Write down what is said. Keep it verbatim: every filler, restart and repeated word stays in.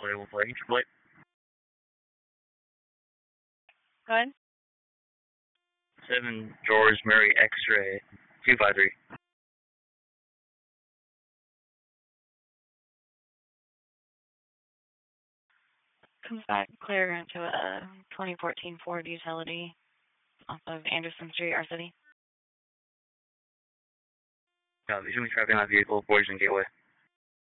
Label plate, plate. Go ahead. Seven George Murray X-ray two five three. Comes back clear into a twenty fourteen Ford utility off of Anderson Street, our city. Uh, visually tracking that vehicle, Poison Gateway.